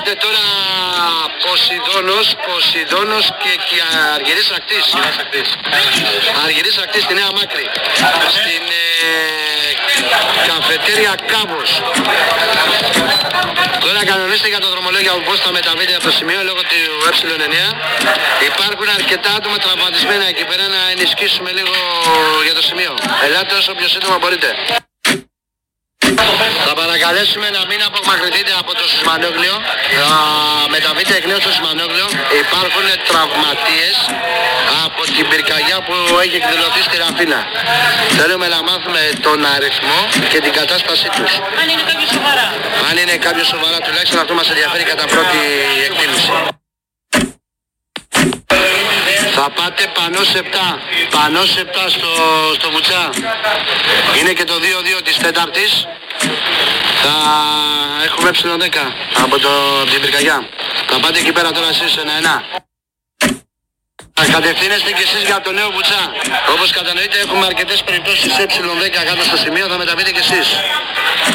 Πάτε τώρα Ποσειδώνος και Αργυρής Ακτής. Αργυρής Ακτής στη Νέα Μάκρη. Στην καφετέρια Κάμπος. Τώρα κανονίστε για το δρομολόγιο πώς θα μεταβείτε από το σημείο λόγω του ε9. Υπάρχουν αρκετά άτομα τραυματισμένα εκεί πέρα, να ενισχύσουμε λίγο για το σημείο. Ελάτε όσο πιο σύντομα μπορείτε. Θα παρακαλέσουμε να μην απομακρυνθείτε από το Σισμανόγλιο. Θα μεταβείτε εκ νέου στο Σισμανόγλιο. Υπάρχουν τραυματίες από την πυρκαγιά που έχει εκδηλωθεί στη Ραφίνα. Θέλουμε να μάθουμε τον αριθμό και την κατάστασή τους. Αν είναι κάποιο σοβαρά. Αν είναι κάποιο σοβαρά, τουλάχιστον αυτό μας ενδιαφέρει κατά πρώτη εκτίμηση. Θα πάτε Πανός 7 στο Βουτσά. Είναι και το 2-2 της Τέταρτης. Θα έχουμε ε10 από την πυρκαγιά. Θα πάτε εκεί πέρα τώρα εσείς 1-1. Κατευθύνεστε και εσείς για το νέο Βουτσά. Όπως κατανοείτε έχουμε αρκετές περιπτώσεις ε10 κάτω στο σημείο, θα μεταβείτε και εσείς.